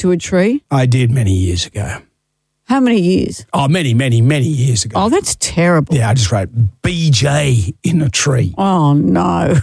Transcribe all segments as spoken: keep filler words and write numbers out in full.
to a tree? I did many years ago. How many years? Oh, many, many, many years ago. Oh, that's terrible. Yeah, I just wrote B J in a tree. Oh, no.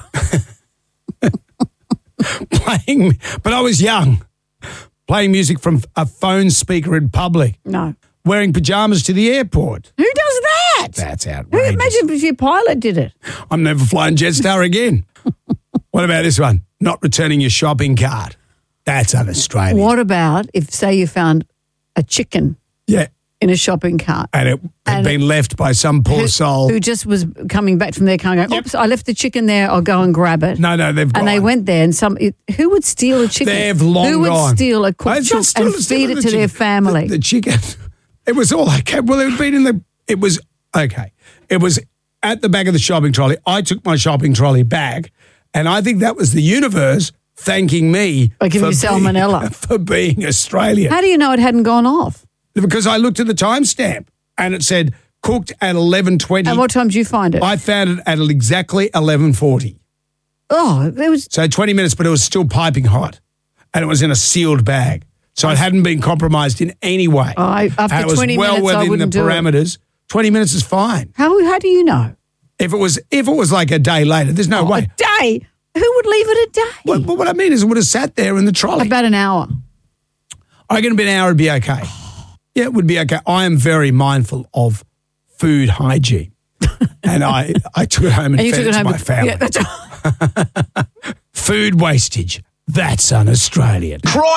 Playing, but I was young. Playing music from a phone speaker in public. No. Wearing pajamas to the airport. Who does that? That's Who, outrageous. imagine if your pilot did it. I'm never flying Jetstar again. What about this one? Not returning your shopping cart. That's un-Australian. What about if, say, you found a chicken Yeah. in a shopping cart? And it had And been left by some poor who, soul. who just was coming back from their car going, Yep. oops, I left the chicken there, I'll go and grab it. no, no, they've gone. And they went there and some, it, who would steal a chicken? They've long Who would gone. steal a I cooked still- chicken still- and still feed the it to their chicken. family? The, the chicken. It was all okay. Well, it had been in the, it was, okay. It was at the back of the shopping trolley. I took my shopping trolley back, and I think that was the universe thanking me By giving for you salmonella. being, for being Australian. How do you know it hadn't gone off? Because I looked at the timestamp and it said cooked at eleven twenty. And what time did you find it? I found it at exactly eleven forty. oh, there was. So twenty minutes, but it was still piping hot. And it was in a sealed bag. So it hadn't been compromised in any way. I- after and it was twenty well minutes, I within wouldn't the do it. parameters. twenty minutes is fine. How how do you know? If it was if it was like a day later, there's no Oh, way. a day? Who would leave it a day? What, but what I mean is it would have sat there in the trolley. About an hour. I reckon it'd be an hour, it'd be okay. Yeah, it would be okay. I am very mindful of food hygiene. And I, I took it home and, And you fed took it it to home. my with- family. Yeah, that's Food wastage. That's un-Australian. Crikey.